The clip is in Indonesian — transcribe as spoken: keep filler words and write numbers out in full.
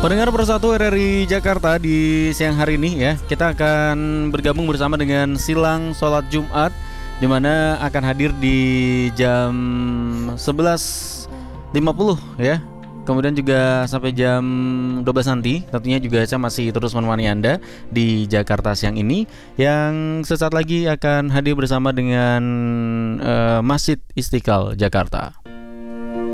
Pendengar Persatu R R I Jakarta, di siang hari ini ya, kita akan bergabung bersama dengan Silang Sholat Jumat, di mana akan hadir di jam sebelas lima puluh ya. Kemudian juga sampai jam dua belas nanti. Tentunya juga saya masih terus menemani Anda di Jakarta siang ini, yang sesaat lagi akan hadir bersama dengan uh, Masjid Istiqlal Jakarta.